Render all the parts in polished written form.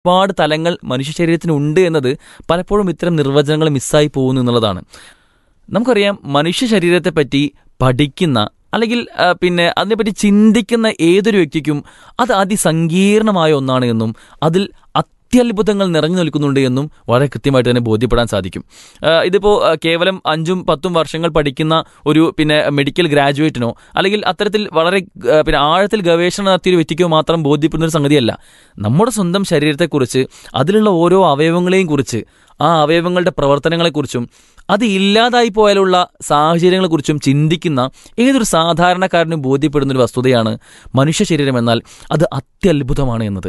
ഒരുപാട് തലങ്ങൾ മനുഷ്യ ശരീരത്തിനുണ്ട് എന്നത് പലപ്പോഴും ഇത്തരം നിർവചനങ്ങൾ മിസ്സായി പോകുന്നു എന്നുള്ളതാണ്. നമുക്കറിയാം, മനുഷ്യ ശരീരത്തെപ്പറ്റി പഠിക്കുന്ന അല്ലെങ്കിൽ പിന്നെ അതിനെപ്പറ്റി ചിന്തിക്കുന്ന ഏതൊരു വ്യക്തിക്കും അത് അതിസങ്കീർണമായ ഒന്നാണ് എന്നും അതിൽ അത്യത്ഭുതങ്ങൾ നിറഞ്ഞു നിൽക്കുന്നുണ്ട് എന്നും വളരെ കൃത്യമായിട്ട് തന്നെ ബോധ്യപ്പെടാൻ സാധിക്കും. ഇതിപ്പോൾ കേവലം 5-10 വർഷങ്ങൾ പഠിക്കുന്ന ഒരു മെഡിക്കൽ ഗ്രാജുവേറ്റിനോ അല്ലെങ്കിൽ അത്തരത്തിൽ വളരെ ആഴത്തിൽ ഗവേഷണം നടത്തിയൊരു വ്യക്തിക്കോ മാത്രം ബോധ്യപ്പെടുന്ന ഒരു സംഗതിയല്ല. നമ്മുടെ സ്വന്തം ശരീരത്തെക്കുറിച്ച്, അതിലുള്ള ഓരോ അവയവങ്ങളെയും കുറിച്ച്, ആ അവയവങ്ങളുടെ പ്രവർത്തനങ്ങളെക്കുറിച്ചും അത് ഇല്ലാതായി പോയാലുള്ള സാഹചര്യങ്ങളെക്കുറിച്ചും ചിന്തിക്കുന്ന ഏതൊരു സാധാരണക്കാരനും ബോധ്യപ്പെടുന്നൊരു വസ്തുതയാണ് മനുഷ്യ ശരീരം എന്നാൽ അത് അത്യത്ഭുതമാണ് എന്നത്.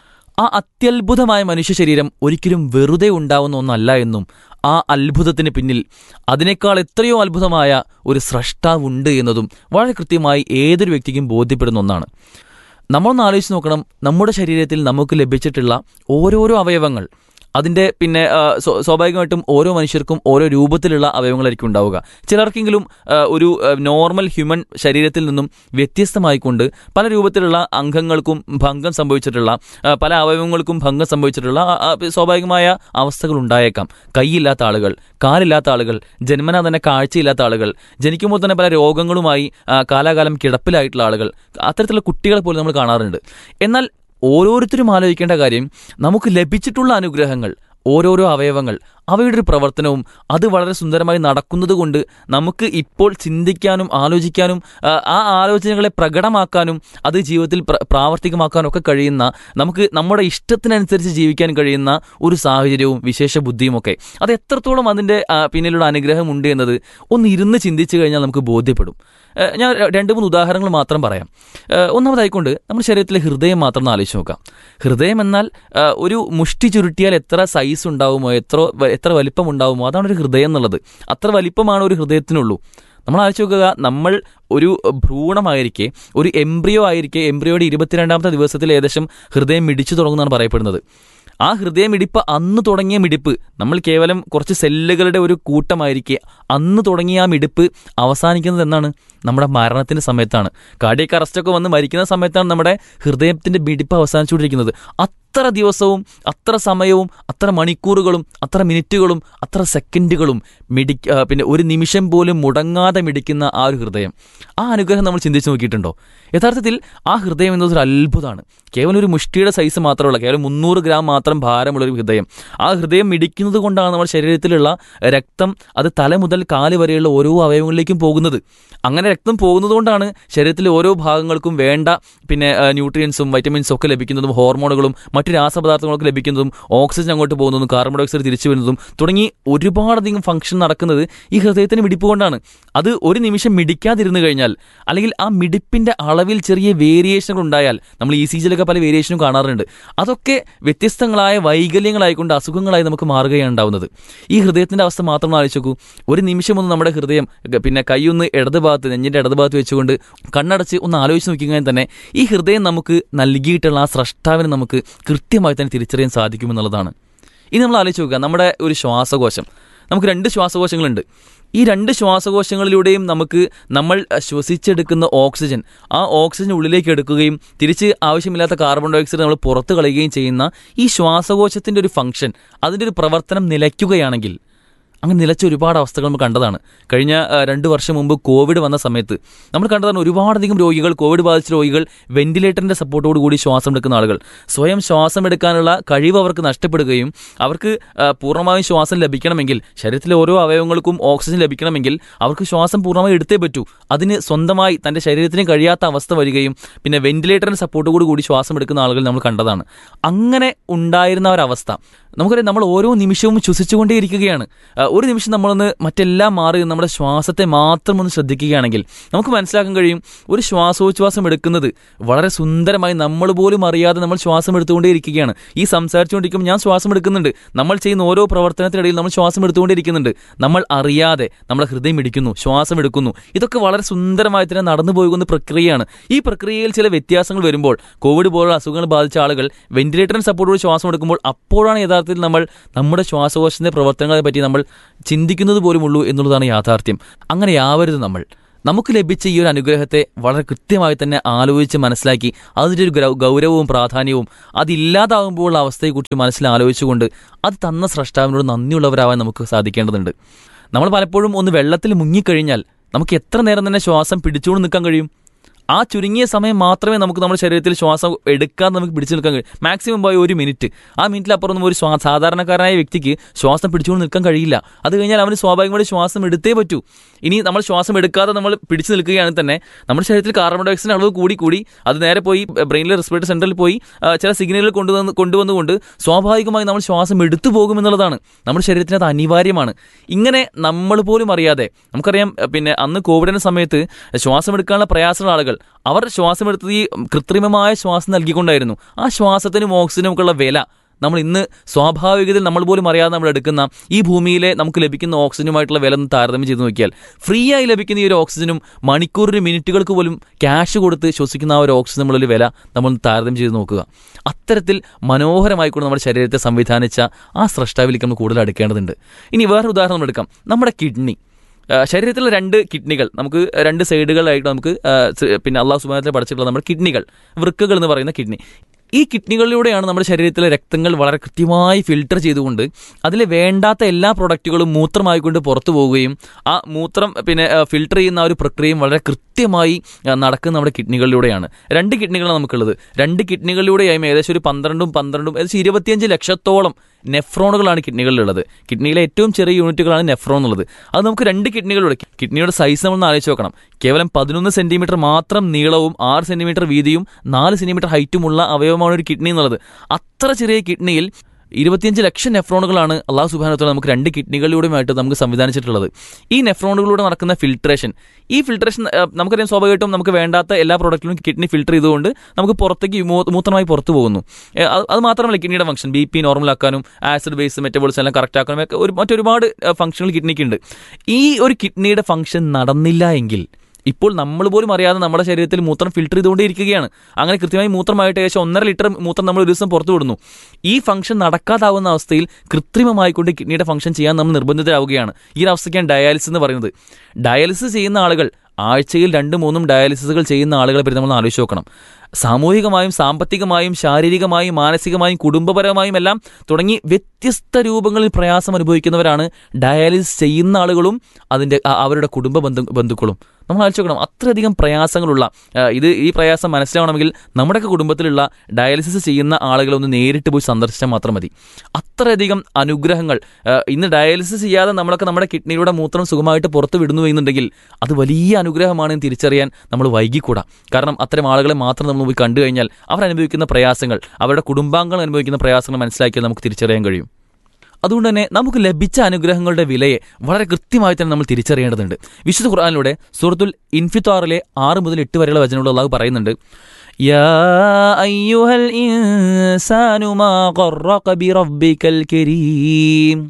ആ അത്യത്ഭുതമായ മനുഷ്യ ശരീരം ഒരിക്കലും വെറുതെ ഉണ്ടാവുന്ന ഒന്നല്ല എന്നും ആ അത്ഭുതത്തിന് പിന്നിൽ അതിനേക്കാൾ എത്രയോ അത്ഭുതമായ ഒരു സ്രഷ്ടാവുണ്ട് എന്നതും വളരെ കൃത്യമായി ഏതൊരു വ്യക്തിക്കും ബോധ്യപ്പെടുന്ന ഒന്നാണ്. നമ്മളൊന്ന് ആലോചിച്ച് നോക്കണം, നമ്മുടെ ശരീരത്തിൽ നമുക്ക് ലഭിച്ചിട്ടുള്ള ഓരോരോ അവയവങ്ങൾ അതിൻ്റെ സ്വാഭാവികമായിട്ടും ഓരോ മനുഷ്യർക്കും ഓരോ രൂപത്തിലുള്ള അവയവങ്ങളായിരിക്കും ഉണ്ടാവുക. ചിലർക്കെങ്കിലും ഒരു നോർമൽ ഹ്യൂമൻ ശരീരത്തിൽ നിന്നും വ്യത്യസ്തമായിക്കൊണ്ട് പല രൂപത്തിലുള്ള അംഗങ്ങൾക്കും ഭംഗം സംഭവിച്ചിട്ടുള്ള, പല അവയവങ്ങൾക്കും ഭംഗം സംഭവിച്ചിട്ടുള്ള സ്വാഭാവികമായ അവസ്ഥകൾ ഉണ്ടായേക്കാം. കൈയില്ലാത്ത ആളുകൾ, കാലില്ലാത്ത ആളുകൾ, ജന്മനാ തന്നെ കാഴ്ചയില്ലാത്ത ആളുകൾ, ജനിക്കുമ്പോൾ തന്നെ പല രോഗങ്ങളുമായി കാലാകാലം കിടപ്പിലായിട്ടുള്ള ആളുകൾ, അത്തരത്തിലുള്ള കുട്ടികളെ പോലും നമ്മൾ കാണാറുണ്ട്. എന്നാൽ ഓരോരുത്തരും ആലോചിക്കേണ്ട കാര്യം, നമുക്ക് ലഭിച്ചിട്ടുള്ള അനുഗ്രഹങ്ങൾ, ഓരോരോ അവയവങ്ങൾ, അവയുടെ ഒരു പ്രവർത്തനവും അത് വളരെ സുന്ദരമായി നടക്കുന്നത് കൊണ്ട് നമുക്ക് ഇപ്പോൾ ചിന്തിക്കാനും ആലോചിക്കാനും ആ ആലോചനകളെ പ്രകടമാക്കാനും അത് ജീവിതത്തിൽ പ്രാവർത്തികമാക്കാനും ഒക്കെ കഴിയുന്ന, നമുക്ക് നമ്മുടെ ഇഷ്ടത്തിനനുസരിച്ച് ജീവിക്കാൻ കഴിയുന്ന ഒരു സാഹചര്യവും വിശേഷ ബുദ്ധിയുമൊക്കെ അത് എത്രത്തോളം അതിൻ്റെ പിന്നിലുള്ള അനുഗ്രഹം ഉണ്ട് എന്നത് ഒന്ന് ഇരുന്ന് ചിന്തിച്ചു കഴിഞ്ഞാൽ നമുക്ക് ബോധ്യപ്പെടും. ഞാൻ 2-3 ഉദാഹരണങ്ങൾ മാത്രം പറയാം. ഒന്നാമതായിക്കൊണ്ട് നമ്മുടെ ശരീരത്തിലെ ഹൃദയം മാത്രം ആലോചിച്ച് നോക്കാം. ഹൃദയം എന്നാൽ ഒരു മുഷ്ടി ചുരുട്ടിയാൽ എത്ര സൈസ് ഉണ്ടാവുമോ, എത്ര വലിപ്പം ഉണ്ടാവുമോ, അതാണ് ഒരു ഹൃദയം എന്നുള്ളത്. അത്ര വലിപ്പമാണ് ഒരു ഹൃദയത്തിനുള്ളൂ. നമ്മൾ ആലോചിച്ച് നോക്കുക, നമ്മൾ ഒരു ഭ്രൂണമായിരിക്കെ, ഒരു എംബ്രിയോ ആയിരിക്കെ, എംബ്രിയോയുടെ 22ാമത്തെ ദിവസത്തിൽ ഏകദേശം ഹൃദയം മിടിച്ചു തുടങ്ങുന്നതാണ് പറയപ്പെടുന്നത്. ആ ഹൃദയമിടിപ്പ് അന്ന് തുടങ്ങിയ മിടിപ്പ്, നമ്മൾ കേവലം കുറച്ച് സെല്ലുകളുടെ ഒരു കൂട്ടമായിരിക്കെ അന്ന് തുടങ്ങിയ ആ മിടിപ്പ് അവസാനിക്കുന്നത് എന്നാണ്? നമ്മുടെ മരണത്തിൻ്റെ സമയത്താണ്. കാർഡിയക് അറസ്റ്റൊക്കെ വന്ന് മരിക്കുന്ന സമയത്താണ് നമ്മുടെ ഹൃദയത്തിൻ്റെ മിടിപ്പ് അവസാനിച്ചുകൊണ്ടിരിക്കുന്നത്. അത്ര ദിവസവും അത്ര സമയവും അത്ര മണിക്കൂറുകളും അത്ര മിനിറ്റുകളും അത്ര സെക്കൻഡുകളും ഒരു നിമിഷം പോലും മുടങ്ങാതെ മിടിക്കുന്ന ആ ഒരു ഹൃദയം, ആ അനുഗ്രഹം നമ്മൾ ചിന്തിച്ച് നോക്കിയിട്ടുണ്ടോ? യഥാർത്ഥത്തിൽ ആ ഹൃദയം എന്നതൊരു അത്ഭുതമാണ്. കേവലം ഒരു മുഷ്ടിയുടെ സൈസ് മാത്രമുള്ള, കേവലം 300 ഗ്രാം മാത്രം ഭാരമുള്ളൊരു ഹൃദയം. ആ ഹൃദയം മിടിക്കുന്നത് കൊണ്ടാണ് നമ്മുടെ ശരീരത്തിലുള്ള രക്തം അത് തല മുതൽ കാല് വരെയുള്ള ഓരോ അവയവങ്ങളിലേക്കും പോകുന്നത്. അങ്ങനെ രക്തം പോകുന്നത് കൊണ്ടാണ് ശരീരത്തിലെ ഓരോ ഭാഗങ്ങൾക്കും വേണ്ട ന്യൂട്രിയൻസും വൈറ്റമിൻസും ഒക്കെ ലഭിക്കുന്നതും ഹോർമോണുകളും മറ്റു രാസപദാർത്ഥങ്ങളൊക്കെ ലഭിക്കുന്നതും ഓക്സിജൻ അങ്ങോട്ട് പോകുന്നതും കാർബൺ ഡൈ ഓക്സൈഡ് തിരിച്ചു വരുന്നതും തുടങ്ങി ഒരുപാടധികം ഫംഗ്ഷൻ നടക്കുന്നത് ഈ ഹൃദയത്തിന് മിടിപ്പ് കൊണ്ടാണ്. അത് ഒരു നിമിഷം മിടിക്കാതിരുന്നു കഴിഞ്ഞാൽ, അല്ലെങ്കിൽ ആ മിടിപ്പിൻ്റെ അളവിൽ ചെറിയ വേരിയേഷനുകൾ ഉണ്ടായാൽ, നമ്മൾ ഇ സി ജിയിലൊക്കെ പല വേരിയേഷനും കാണാറുണ്ട്, അതൊക്കെ വ്യത്യസ്തങ്ങളായ വൈകല്യങ്ങളായിക്കൊണ്ട് അസുഖങ്ങളായി നമുക്ക് മാറുകയാണ് ഉണ്ടാവുന്നത്. ഈ ഹൃദയത്തിൻ്റെ അവസ്ഥ മാത്രം ആലോചിച്ച് നോക്കൂ. ഒരു നിമിഷം ഒന്ന് നമ്മുടെ ഹൃദയം കൈയൊന്ന് നെഞ്ഞിൻ്റെ ഇടതുഭാഗത്ത് വെച്ചുകൊണ്ട് കണ്ണടച്ച് ഒന്ന് ആലോചിച്ച് നോക്കിക്കഴിഞ്ഞാൽ തന്നെ ഈ ഹൃദയം നമുക്ക് നൽകിയിട്ടുള്ള ആ സ്രഷ്ടാവിനെ നമുക്ക് കൃത്യമായി തന്നെ തിരിച്ചറിയാൻ സാധിക്കുമെന്നുള്ളതാണ്. ഇനി നമ്മൾ ആലോചിച്ച് നോക്കുക, നമ്മുടെ ഒരു ശ്വാസകോശം, നമുക്ക് 2 ശ്വാസകോശങ്ങളുണ്ട്. ഈ 2 ശ്വാസകോശങ്ങളിലൂടെയും നമ്മൾ ശ്വസിച്ചെടുക്കുന്ന ഓക്സിജൻ, ആ ഓക്സിജൻ ഉള്ളിലേക്ക് എടുക്കുകയും തിരിച്ച് ആവശ്യമില്ലാത്ത കാർബൺ ഡൈ ഓക്സൈഡ് നമ്മൾ പുറത്ത് കളയുകയും ചെയ്യുന്ന ഈ ശ്വാസകോശത്തിൻ്റെ ഒരു ഫംഗ്ഷൻ, അതിൻ്റെ ഒരു പ്രവർത്തനം നിലയ്ക്കുകയാണെങ്കിൽ, അങ്ങനെ നിലച്ച ഒരുപാട് അവസ്ഥകൾ നമ്മൾ കണ്ടതാണ്. കഴിഞ്ഞ 2 വർഷം മുമ്പ് കോവിഡ് വന്ന സമയത്ത് നമ്മൾ കണ്ടതാണ്, ഒരുപാടധികം രോഗികൾ, കോവിഡ് ബാധിച്ച രോഗികൾ വെന്റിലേറ്ററിൻ്റെ സപ്പോർട്ടോട് കൂടി ശ്വാസം എടുക്കുന്ന ആളുകൾ, സ്വയം ശ്വാസം എടുക്കാനുള്ള കഴിവ് അവർക്ക് നഷ്ടപ്പെടുകയും അവർക്ക് പൂർണ്ണമായും ശ്വാസം ലഭിക്കണമെങ്കിൽ, ശരീരത്തിലെ ഓരോ അവയവങ്ങൾക്കും ഓക്സിജൻ ലഭിക്കണമെങ്കിൽ അവർക്ക് ശ്വാസം പൂർണ്ണമായി എടുത്തേ പറ്റൂ. അതിന് സ്വന്തമായി തൻ്റെ ശരീരത്തിന് കഴിയാത്ത അവസ്ഥ വരികയും വെന്റിലേറ്ററിൻ്റെ സപ്പോർട്ടോട് കൂടി ശ്വാസം എടുക്കുന്ന ആളുകൾ നമ്മൾ കണ്ടതാണ്. അങ്ങനെ ഉണ്ടായിരുന്ന ഒരവസ്ഥ നമുക്കറിയാം. നമ്മൾ ഓരോ നിമിഷവും ശ്വസിച്ചുകൊണ്ടേയിരിക്കുകയാണ്. ഒരു നിമിഷം നമ്മളൊന്ന് മറ്റെല്ലാം മാറി നമ്മുടെ ശ്വാസത്തെ മാത്രം ഒന്ന് ശ്രദ്ധിക്കുകയാണെങ്കിൽ നമുക്ക് മനസ്സിലാക്കാൻ കഴിയും, ഒരു ശ്വാസോച്ഛ്വാസം എടുക്കുന്നത് വളരെ സുന്ദരമായി നമ്മൾ പോലും അറിയാതെ നമ്മൾ ശ്വാസം എടുത്തുകൊണ്ടേയിരിക്കുകയാണ്. ഈ സംസാരിച്ചുകൊണ്ടിരിക്കുമ്പോൾ ഞാൻ ശ്വാസം എടുക്കുന്നുണ്ട്. നമ്മൾ ചെയ്യുന്ന ഓരോ പ്രവർത്തനത്തിനിടയിൽ നമ്മൾ ശ്വാസം എടുത്തുകൊണ്ടിരിക്കുന്നുണ്ട്. നമ്മൾ അറിയാതെ നമ്മുടെ ഹൃദയം ഇടിക്കുന്നു, ശ്വാസം എടുക്കുന്നു. ഇതൊക്കെ വളരെ സുന്ദരമായി തന്നെ നടന്നു പോകുന്ന പ്രക്രിയയാണ്. ഈ പ്രക്രിയയിൽ ചില വ്യത്യാസങ്ങൾ വരുമ്പോൾ, കോവിഡ് പോലുള്ള അസുഖങ്ങൾ ബാധിച്ച ആളുകൾ വെന്റിലേറ്ററിന് സപ്പോർട്ടോട് ശ്വാസം എടുക്കുമ്പോൾ അപ്പോഴാണ് യഥാർത്ഥത്തിൽ നമ്മൾ നമ്മുടെ ശ്വാസകോശത്തിന്റെ പ്രവർത്തനങ്ങളെ പറ്റി നമ്മൾ ചിന്തിക്കുന്നത് പോലുമുള്ളൂ എന്നുള്ളതാണ് യാഥാർത്ഥ്യം. അങ്ങനെ ആവരുത് നമ്മൾ. നമുക്ക് ലഭിച്ച ഈ ഒരു അനുഗ്രഹത്തെ വളരെ കൃത്യമായി തന്നെ ആലോചിച്ച് മനസ്സിലാക്കി അതിൻ്റെ ഒരു ഗൗരവവും പ്രാധാന്യവും അതില്ലാതാകുമ്പോഴുള്ള അവസ്ഥയെക്കുറിച്ച് മനസ്സിലാലോചിച്ചുകൊണ്ട് അത് തന്ന സ്രഷ്ടാവിനോട് നന്ദിയുള്ളവരാവാൻ നമുക്ക് സാധിക്കേണ്ടതുണ്ട്. നമ്മൾ പലപ്പോഴും ഒന്ന് വെള്ളത്തിൽ മുങ്ങിക്കഴിഞ്ഞാൽ നമുക്ക് എത്ര നേരം തന്നെ ശ്വാസം പിടിച്ചുകൊണ്ട് നിൽക്കാൻ കഴിയും? ആ ചുരുങ്ങിയ സമയം മാത്രമേ നമുക്ക് നമ്മുടെ ശരീരത്തിൽ ശ്വാസം എടുക്കാതെ നമുക്ക് പിടിച്ചു നിൽക്കാൻ കഴിയും. മാക്സിമം പോയി 1 മിനിറ്റ്. ആ മിനിറ്റിലപ്പുറം ഒരു സാധാരണക്കാരനായ വ്യക്തിക്ക് ശ്വാസം പിടിച്ചുകൊണ്ട് നിൽക്കാൻ കഴിയില്ല. അത് കഴിഞ്ഞാൽ അവന് സ്വാഭാവികമായി ശ്വാസം എടുത്തേ പറ്റൂ. ഇനി നമ്മൾ ശ്വാസം എടുക്കാതെ നമ്മൾ പിടിച്ചു നിൽക്കുകയാണെങ്കിൽ തന്നെ നമ്മുടെ ശരീരത്തിൽ കാർബൺ ഡൈ ഓക്സൈഡിന്റെ അളവ് കൂടി അത് നേരെ പോയി ബ്രെയിനിലെ റെസ്പിറേറ്ററി സെന്ററിൽ പോയി ചില സിഗ്നലുകൾ കൊണ്ടുവന്നുകൊണ്ട് സ്വാഭാവികമായി നമ്മൾ ശ്വാസം എടുത്തു പോകുമെന്നുള്ളതാണ്. നമ്മുടെ ശരീരത്തിന് അത് അനിവാര്യമാണ്. ഇങ്ങനെ നമ്മൾ പോലും അറിയാതെ നമുക്കറിയാം, അന്ന് കോവിഡിന്റെ സമയത്ത് ശ്വാസം എടുക്കാനുള്ള പ്രയാസമുള്ള ആളുകൾ അവർ ശ്വാസമെടുത്തത് ഈ കൃത്രിമമായ ശ്വാസം നൽകിക്കൊണ്ടായിരുന്നു. ആ ശ്വാസത്തിനും ഓക്സിജനും ഒക്കെയുള്ള വില നമ്മൾ ഇന്ന് സ്വാഭാവികതയിൽ നമ്മൾ പോലും അറിയാതെ നമ്മൾ എടുക്കുന്ന ഈ ഭൂമിയിലെ നമുക്ക് ലഭിക്കുന്ന ഓക്സിജനുമായിട്ടുള്ള വില ഒന്ന് താരതമ്യം ചെയ്ത് നോക്കിയാൽ ഫ്രീ ആയി ലഭിക്കുന്ന ഈ ഒരു ഓക്സിജനും മണിക്കൂറിന് മിനിറ്റുകൾക്ക് പോലും ക്യാഷ് കൊടുത്ത് ശ്വസിക്കുന്ന ആ ഒരു ഓക്സിജൻ നമ്മളുള്ള വില നമ്മൾ താരതമ്യം ചെയ്ത് നോക്കുക. അത്തരത്തിൽ മനോഹരമായിക്കൊണ്ട് നമ്മുടെ ശരീരത്തെ സംവിധാനിച്ച ആ സ്രഷ്ടാവിലേക്ക് നമ്മൾ കൂടുതൽ അടുക്കേണ്ടതുണ്ട്. ഇനി വേറൊരു ഉദാഹരണം നമ്മൾ എടുക്കാം. നമ്മുടെ കിഡ്നി. ശരീരത്തിലെ 2 കിഡ്നികൾ, നമുക്ക് 2 സൈഡുകളായിട്ട് നമുക്ക് അള്ളാഹു സുബ്ഹാനഹു വ തആല പഠിച്ചിട്ടുള്ള നമ്മുടെ കിഡ്നികൾ, വൃക്കകൾ എന്ന് പറയുന്ന കിഡ്നി. ഈ കിഡ്നികളിലൂടെയാണ് നമ്മുടെ ശരീരത്തിലെ രക്തങ്ങൾ വളരെ കൃത്യമായി ഫിൽട്ടർ ചെയ്തുകൊണ്ട് അതിൽ വേണ്ടാത്ത എല്ലാ പ്രൊഡക്റ്റുകളും മൂത്രമായിക്കൊണ്ട് പുറത്തു പോവുകയും ആ മൂത്രം ഫിൽട്ടർ ചെയ്യുന്ന ആ ഒരു പ്രക്രിയയും വളരെ കൃത്യമായി നടക്കുന്ന നമ്മുടെ കിഡ്നികളിലൂടെയാണ്. 2 കിഡ്നികളാണ് നമുക്കുള്ളത്. 2 കിഡ്നികളിലൂടെയായും ഏകദേശം ഒരു 12 ഏകദേശം 25 ലക്ഷത്തോളം നെഫ്രോണുകളാണ് കിഡ്നികളിലുള്ളത്. കിഡ്നിയിലെ ഏറ്റവും ചെറിയ യൂണിറ്റുകളാണ് നെഫ്രോൺ എന്നുള്ളത്. അത് നമുക്ക് 2 കിഡ്നികളുടെ കിഡ്നിയുടെ സൈസ് നമ്മൾ ആലോചിച്ച് നോക്കണം. കേവലം 11 സെന്റിമീറ്റർ മാത്രം നീളവും 6 സെന്റിമീറ്റർ വീതിയും 4 സെന്റിമീറ്റർ ഹൈറ്റുമുള്ള അവയവമാണ് ഒരു കിഡ്നി എന്നുള്ളത്. അത്ര ചെറിയ കിഡ്നിയിൽ 25 ലക്ഷം നെഫ്രോണുകളാണ് അള്ളാഹു സുബ്ഹാനഹു വ തആല നമുക്ക് 2 കിഡ്നികളിലൂടെയുമായിട്ട് നമുക്ക് സംവിധാനിച്ചിട്ടുള്ളത്. ഈ നെഫ്രോണുകളിലൂടെ നടക്കുന്ന ഫിൽട്രേഷൻ, ഈ ഫിൽട്രേഷൻ നമുക്കറിയാം, സ്വാഭാവികമായിട്ടും നമുക്ക് വേണ്ടാത്ത എല്ലാ പ്രോഡക്റ്റിലും കിഡ്നി ഫിൽട്ടർ ചെയ്തുകൊണ്ട് നമുക്ക് പുറത്തേക്ക് മൂത്രമായി പുറത്തു പോകുന്നു. അത് മാത്രമല്ല കിഡ്നിയുടെ function, BP നോർമലാക്കാനും acid base metabolism എല്ലാം കറക്റ്റ് ആക്കാനും ഒക്കെ മറ്റൊരുപാട് ഫംഗ്ഷനുകൾ കിഡ്നിക്കുണ്ട്. ഈ ഒരു കിഡ്നിയുടെ ഫംഗ്ഷൻ നടന്നില്ല എങ്കിൽ ഇപ്പോൾ നമ്മൾ പോലും അറിയാതെ നമ്മുടെ ശരീരത്തിൽ മൂത്രം ഫിൽട്ടർ ചെയ്തുകൊണ്ടേയിരിക്കുകയാണ്. അങ്ങനെ കൃത്യമായി മൂത്രമായിട്ട് ഏകദേശം 1.5 ലിറ്റർ മൂത്രം നമ്മൾ ഒരു ദിവസം പുറത്തു വിടുന്നു. ഈ ഫംഗ്ഷൻ നടക്കാതാവുന്ന അവസ്ഥയിൽ കൃത്രിമമായിക്കൊണ്ട് കിഡ്നിയുടെ ഫംഗ്ഷൻ ചെയ്യാൻ നമ്മൾ നിർബന്ധിതരാവുകയാണ്. ഈ ഒരു അവസ്ഥയ്ക്കാണ് ഡയാലിസിസ് എന്ന് പറയുന്നത്. ഡയാലിസിസ് ചെയ്യുന്ന ആളുകൾ ആഴ്ചയിൽ 2-3 ഡയാലിസിസുകൾ ചെയ്യുന്ന ആളുകളെ പറ്റി നമ്മൾ ആലോചിച്ച് നോക്കണം. സാമൂഹികമായും സാമ്പത്തികമായും ശാരീരികമായും മാനസികമായും കുടുംബപരമായും എല്ലാം തുടങ്ങി വ്യത്യസ്ത രൂപങ്ങളിൽ പ്രയാസം അനുഭവിക്കുന്നവരാണ് ഡയാലിസിസ് ചെയ്യുന്ന ആളുകളും അവരുടെ കുടുംബ ബന്ധുക്കളും. നമ്മൾ ആലോചിച്ച് നോക്കണം, അത്രയധികം പ്രയാസങ്ങളുള്ള ഈ പ്രയാസം മനസ്സിലാവണമെങ്കിൽ നമ്മുടെയൊക്കെ കുടുംബത്തിലുള്ള ഡയാലിസിസ് ചെയ്യുന്ന ആളുകളെ ഒന്ന് നേരിട്ട് പോയി സന്ദർശിച്ചാൽ മാത്രം മതി. അത്രയധികം അനുഗ്രഹങ്ങൾ ഇന്ന് ഡയാലിസിസ് ചെയ്യാതെ നമ്മളൊക്കെ നമ്മുടെ കിഡ്നിയിലൂടെ മൂത്രം സുഖമായിട്ട് പുറത്ത് വിടുന്നു എന്നുണ്ടെങ്കിൽ അത് വലിയ അനുഗ്രഹമാണെന്ന് തിരിച്ചറിയാൻ നമ്മൾ വൈകിക്കൂടാ. കാരണം അത്തരം ആളുകളെ മാത്രം നമ്മൾ പോയി കണ്ടു കഴിഞ്ഞാൽ അവർ അനുഭവിക്കുന്ന പ്രയാസങ്ങൾ, അവരുടെ കുടുംബാംഗങ്ങൾ അനുഭവിക്കുന്ന പ്രയാസങ്ങൾ മനസ്സിലാക്കിയാൽ നമുക്ക് തിരിച്ചറിയാൻ കഴിയും. അതുകൊണ്ട് തന്നെ നമുക്ക് ലഭിച്ച അനുഗ്രഹങ്ങളുടെ വിലയെ വളരെ കൃത്യമായി തന്നെ നമ്മൾ തിരിച്ചറിയേണ്ടതുണ്ട്. വിശുദ്ധ ഖുർആനിലൂടെ സൂറത്തുൽ ഇൻഫിത്താറിലെ 6 മുതൽ 8 വരെയുള്ള വചനങ്ങളിൽ അല്ലാഹു പറയുന്നുണ്ട്, യാ അയ്യുഹൽ ഇൻസാനു മാ ഖറക ബിറബ്ബിക്കൽ കരീം.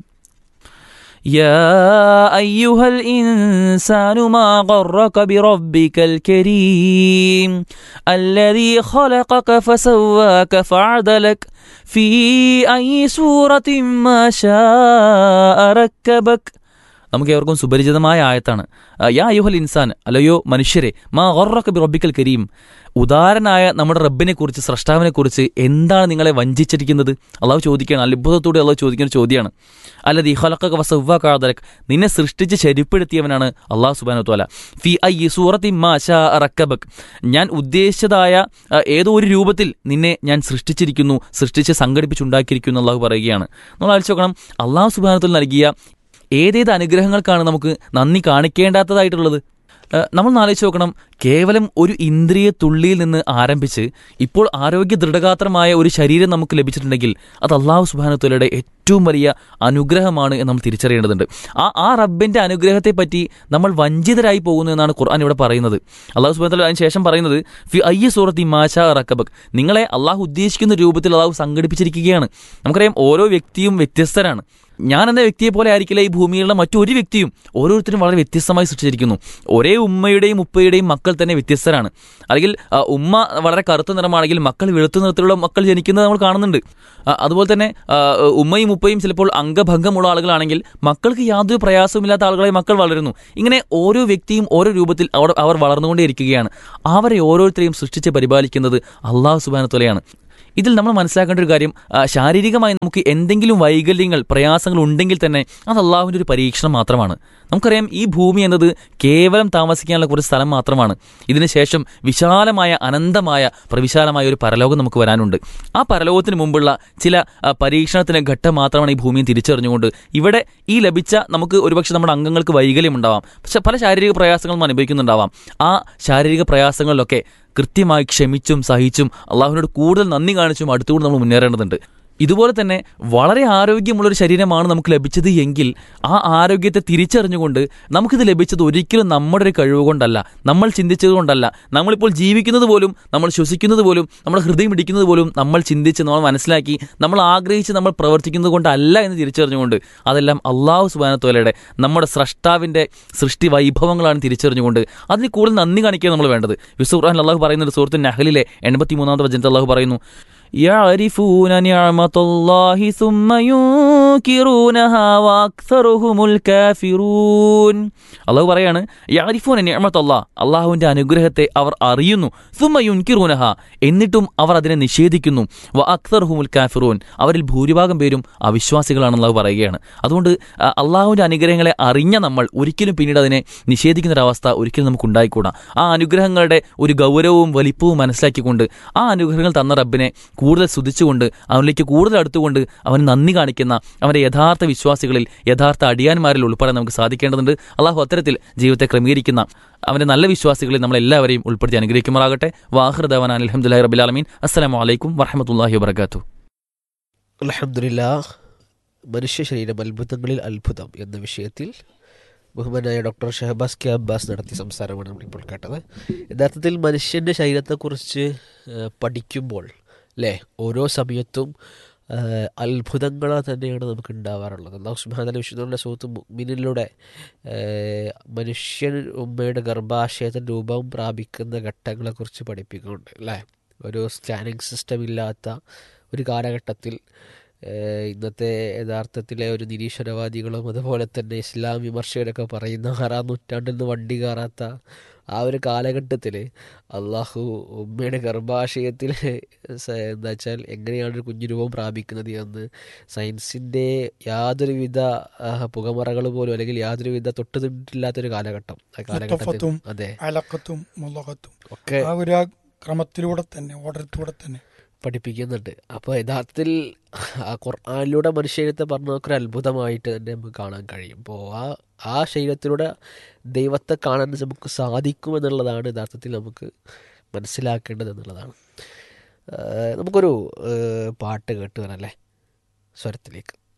يا أيها الإنسان ما غرك بربك الكريم الذي خلقك فسواك فعدلك في أي سورة ما شاء ركبك. നമുക്ക് ഏവർക്കും സുപരിചിതമായ ആയത്താണ്. യാ അയ്യുഹൽ ഇൻസാൻ, അല്ലയോ മനുഷ്യരെ, മാ ഗറക ബിറബ്ബിക്കൽ കരീം, ഉദാരനായ നമ്മുടെ റബ്ബിനെ കുറിച്ച്, സ്രഷ്ടാവിനെ കുറിച്ച് എന്താണ് നിങ്ങളെ വഞ്ചിച്ചിരിക്കുന്നത്? അള്ളാഹു ചോദിക്കുകയാണ്, അത്ഭുതത്തോടെ അള്ളാഹു ചോദിക്കുന്ന ചോദ്യമാണ്. അല്ലദീ ഖലഖക ഫസവ്വാക അദലക്, നിന്നെ സൃഷ്ടിച്ച് ശരിപ്പെടുത്തിയവനാണ് അള്ളാഹു സുബ്ഹാനഹു വ തആല. ഫീ അയ്യി സൂറത്തിൻ മാ ശാ റക്കബക്, ഞാൻ ഉദ്ദേശിച്ചതായ ഏതോ ഒരു രൂപത്തിൽ നിന്നെ ഞാൻ സൃഷ്ടിച്ച് സംഘടിപ്പിച്ചുണ്ടാക്കിയിരിക്കുന്നു അള്ളാഹു പറയുകയാണ്. നമ്മൾ ആലോചിച്ച് നോക്കണം, അള്ളാഹു സുബ്ഹാനഹു വ തആല നൽകിയ ഏതേത് അനുഗ്രഹങ്ങൾക്കാണ് നമുക്ക് നന്ദി കാണിക്കേണ്ടാത്തതായിട്ടുള്ളത്? നമ്മൾ ആലോചിച്ച് നോക്കണം, കേവലം ഒരു ഇന്ദ്രിയ തുള്ളിയിൽ നിന്ന് ആരംഭിച്ച് ഇപ്പോൾ ആരോഗ്യ ദൃഢഗാത്രമായ ഒരു ശരീരം നമുക്ക് ലഭിച്ചിട്ടുണ്ടെങ്കിൽ അത് അള്ളാഹു സുബ്ഹാനഹു വ തആലയുടെ ഏറ്റവും വലിയ അനുഗ്രഹമാണ് എന്ന് നമ്മൾ തിരിച്ചറിയേണ്ടതുണ്ട്. ആ റബ്ബിന്റെ അനുഗ്രഹത്തെ പറ്റി നമ്മൾ വഞ്ചിതരായി പോകുന്നു എന്നാണ് ഖുർആൻ ഇവിടെ പറയുന്നത്. അള്ളാഹു സുബ്ഹാനഹു വ തആല അതിന് ശേഷം പറയുന്നത്, ഫി അയ്യി സൂറത്തി മാ ശാ റക്കബക്, നിങ്ങളെ അള്ളാഹു ഉദ്ദേശിക്കുന്ന രൂപത്തിൽ അള്ളാഹു സംഘടിപ്പിച്ചിരിക്കുകയാണ്. നമുക്കറിയാം, ഓരോ വ്യക്തിയും വ്യത്യസ്തരാണ്. ഞാൻ എന്ന വ്യക്തിയെ പോലെ ആയിരിക്കില്ല ഈ ഭൂമിയിലുള്ള മറ്റൊരു വ്യക്തിയും. ഓരോരുത്തരും വളരെ വ്യത്യസ്തമായി സൃഷ്ടിച്ചിരിക്കുന്നു. ഒരേ ഉമ്മയുടെയും ഉപ്പയുടെയും മക്കൾ മക്കൾ തന്നെ വ്യത്യസ്തരാണ്. അല്ലെങ്കിൽ ഉമ്മ വളരെ കറുത്ത നിറമാണെങ്കിൽ മക്കൾ വെളുത്ത നിറത്തിലുള്ള മക്കൾ ജനിക്കുന്നത് നമ്മൾ കാണുന്നുണ്ട്. അതുപോലെ തന്നെ ഉമ്മയും ഉപ്പയും ചിലപ്പോൾ അംഗഭംഗമുള്ള ആളുകളാണെങ്കിൽ മക്കൾക്ക് യാതൊരു പ്രയാസവുമില്ലാത്ത ആളുകളായി മക്കൾ വളരുന്നു. ഇങ്ങനെ ഓരോ വ്യക്തിയും ഓരോ രൂപത്തിൽ അവർ വളർന്നുകൊണ്ടേയിരിക്കുകയാണ്. അവരെ ഓരോരുത്തരെയും സൃഷ്ടിച്ച് പരിപാലിക്കുന്നത് അള്ളാഹു സുബ്ഹാനഹു വ തആലയാണ്. ഇതിൽ നമ്മൾ മനസ്സിലാക്കേണ്ട ഒരു കാര്യം, ശാരീരികമായി നമുക്ക് എന്തെങ്കിലും വൈകല്യങ്ങൾ, പ്രയാസങ്ങൾ ഉണ്ടെങ്കിൽ തന്നെ അത് അള്ളാഹുവിൻ്റെ ഒരു പരീക്ഷണം മാത്രമാണ്. നമുക്കറിയാം, ഈ ഭൂമി എന്നത് കേവലം താമസിക്കാനുള്ള കുറച്ച് സ്ഥലം മാത്രമാണ്. ഇതിനുശേഷം വിശാലമായ, അനന്തമായ, പ്രവിശാലമായ ഒരു പരലോകം നമുക്ക് വരാനുണ്ട്. ആ പരലോകത്തിന് മുമ്പുള്ള ചില പരീക്ഷണത്തിൻ്റെ ഘട്ടം മാത്രമാണ് ഈ ഭൂമിയെ തിരിച്ചറിഞ്ഞുകൊണ്ട് ഇവിടെ ഈ ലഭിച്ച നമുക്ക് ഒരുപക്ഷെ നമ്മുടെ അംഗങ്ങൾക്ക് വൈകല്യം ഉണ്ടാവാം, പക്ഷെ പല ശാരീരിക പ്രയാസങ്ങളും അനുഭവിക്കുന്നുണ്ടാവാം. ആ ശാരീരിക പ്രയാസങ്ങളിലൊക്കെ കൃത്യമായി ക്ഷമിച്ചും സഹിച്ചും അള്ളാഹുവിനോട് കൂടുതൽ നന്ദി കാണിച്ചും അടുത്തുകൂടി നമ്മൾ മുന്നേറേണ്ടതുണ്ട്. ഇതുപോലെ തന്നെ വളരെ ആരോഗ്യമുള്ളൊരു ശരീരമാണ് നമുക്ക് ലഭിച്ചത് എങ്കിൽ ആ ആരോഗ്യത്തെ തിരിച്ചറിഞ്ഞുകൊണ്ട് നമുക്കിത് ലഭിച്ചത് ഒരിക്കലും നമ്മുടെ ഒരു കഴിവ് കൊണ്ടല്ല, നമ്മൾ ചിന്തിച്ചത് കൊണ്ടല്ല. നമ്മളിപ്പോൾ ജീവിക്കുന്നത് പോലും, നമ്മൾ ശ്വസിക്കുന്നത് പോലും, നമ്മുടെ ഹൃദയം ഇടിക്കുന്നത് പോലും നമ്മൾ ചിന്തിച്ച്, നമ്മൾ മനസ്സിലാക്കി, നമ്മൾ ആഗ്രഹിച്ച് നമ്മൾ പ്രവർത്തിക്കുന്നത് കൊണ്ടല്ല എന്ന് തിരിച്ചറിഞ്ഞുകൊണ്ട്, അതെല്ലാം അള്ളാഹു സുബ്ഹാനഹു വ തആലയുടെ, നമ്മുടെ സ്രഷ്ടാവിൻ്റെ സൃഷ്ടി വൈഭവങ്ങളാണ് തിരിച്ചറിഞ്ഞുകൊണ്ട് അതിന് കൂടുതൽ നന്ദി കാണിക്കാൻ നമ്മൾ വേണ്ടത്. വിശുദ്ധ ഖുർആനിൽ അള്ളാഹു പറയുന്നുണ്ട്, സൂറത്തുൽ നഹ്ലിലെ 83-ാമത്തെ വചനത്തിൽ അള്ളാഹു പറയുന്നു, يعرفون نعمة الله ثم ينكرونها وأكثرهم الكافرون. അള്ളാഹു പറയാണ്, യഅരിഫൂന നിഅമത്തല്ലാഹ്, അള്ളാഹുവിൻ്റെ അനുഗ്രഹത്തെ അവർ അറിയുന്നു, സുമ്മ യുൻകിറൂനഹ, എന്നിട്ടും അവർ അതിനെ നിഷേധിക്കുന്നു, വ അക്സറുഹുമുൽ കാഫിറൂൻ, അവരിൽ ഭൂരിഭാഗം പേരും അവിശ്വാസികളാണെന്ന് അള്ളാഹു പറയുകയാണ്. അതുകൊണ്ട് അള്ളാഹുവിൻ്റെ അനുഗ്രഹങ്ങളെ അറിഞ്ഞ നമ്മൾ ഒരിക്കലും പിന്നീട് അതിനെ നിഷേധിക്കുന്നൊരവസ്ഥ ഒരിക്കലും നമുക്ക് ഉണ്ടായിക്കൂടാ. ആ അനുഗ്രഹങ്ങളുടെ ഒരു ഗൗരവവും വലിപ്പവും മനസ്സിലാക്കിക്കൊണ്ട് ആ അനുഗ്രഹങ്ങൾ തന്ന റബ്ബിനെ കൂടുതൽ സ്തുതിച്ചുകൊണ്ട് അവനിലേക്ക് കൂടുതൽ അടുത്തുകൊണ്ട് അവന് നന്ദി കാണിക്കുന്ന അവൻ്റെ യഥാർത്ഥ വിശ്വാസികളിൽ, യഥാർത്ഥ അടിയാന്മാരിൽ ഉൾപ്പെടാൻ നമുക്ക് സാധിക്കേണ്ടതുണ്ട്. അള്ളാഹു അത്തരത്തിൽ ജീവിതത്തെ ക്രമീകരിക്കുന്ന അവൻ്റെ നല്ല വിശ്വാസികളിൽ നമ്മളെല്ലാവരെയും ഉൾപ്പെടുത്തി അനുഗ്രഹിക്കുമാറാകട്ടെ. വാഹിർ ദഅവാനാ അൽഹംദുലില്ലാഹി റബ്ബിൽ ആലമീൻ. അസ്സലാമു അലൈക്കും വറഹ്മത്തുള്ളാഹി വബറകാതുഹു. അൽഹംദുലില്ലാഹ്. മനുഷ്യ ശരീരം അത്ഭുതങ്ങളിൽ അത്ഭുതം എന്ന വിഷയത്തിൽ ബഹുമാനായ ഡോക്ടർ ഷഹബാസ് കെ അബ്ബാസ് നടത്തിയ സംസാരമാണ് നമ്മളിപ്പോൾ കേട്ടത്. യഥാർത്ഥത്തിൽ മനുഷ്യൻ്റെ ശരീരത്തെക്കുറിച്ച് പഠിക്കുമ്പോൾ അല്ലേ, ഓരോ സമയത്തും അത്ഭുതങ്ങൾ തന്നെയാണ് നമുക്ക് ഉണ്ടാവാറുള്ളത്. അല്ലാഹു സുബ്ഹാനഹു വ തആല വിശുദ്ധ സൂറത്തുൽ മുഅ്മിനൂനിലൂടെ മനുഷ്യൻ ഉമ്മയുടെ ഗർഭാശയത്തിൽ രൂപം പ്രാപിക്കുന്ന ഘട്ടങ്ങളെക്കുറിച്ച് പഠിപ്പിക്കുന്നുണ്ട് അല്ലേ. ഒരു സ്കാനിങ് സിസ്റ്റം ഇല്ലാത്ത ഒരു കാലഘട്ടത്തിൽ ഇന്നത്തെ യഥാർത്ഥത്തിലെ ഒരു നിരീശ്വരവാദികളും അതുപോലെ തന്നെ ഇസ്ലാം വിമർശകരൊക്കെ പറയുന്ന 6-ാം നൂറ്റാണ്ടിൽ നിന്ന് വണ്ടി കയറാത്ത ആ ഒരു കാലഘട്ടത്തിൽ അള്ളാഹു ഉമ്മയുടെ ഗർഭാശയത്തിൽ എന്താ വെച്ചാൽ എങ്ങനെയാണ് ഒരു കുഞ്ഞു രൂപം പ്രാപിക്കുന്നത് എന്ന് സയൻസിൻ്റെ യാതൊരുവിധ പുകമറകൾ പോലും, അല്ലെങ്കിൽ യാതൊരുവിധ തൊട്ടുതിട്ടില്ലാത്തൊരു കാലഘട്ടം, ആ കാലഘട്ടത്തിൽ അതെ ഒക്കെ ഒരു ക്രമത്തിലൂടെ തന്നെ, ഓർഡറിലൂടെ തന്നെ പഠിപ്പിക്കുന്നുണ്ട്. അപ്പോൾ യഥാർത്ഥത്തിൽ ആ ഖുർആനിലൂടെ മനുഷ്യത്തെ പറഞ്ഞു നോക്കൊരു അത്ഭുതമായിട്ട് തന്നെ നമുക്ക് കാണാൻ കഴിയും. അപ്പോൾ ആ ശരീരത്തിലൂടെ ദൈവത്തെ കാണാൻ നമുക്ക് സാധിക്കുമെന്നുള്ളതാണ് യഥാർത്ഥത്തിൽ നമുക്ക് മനസ്സിലാക്കേണ്ടത് എന്നുള്ളതാണ്. നമുക്കൊരു പാട്ട് കേട്ട് വരല്ലേ സ്വരത്തിലേക്ക്.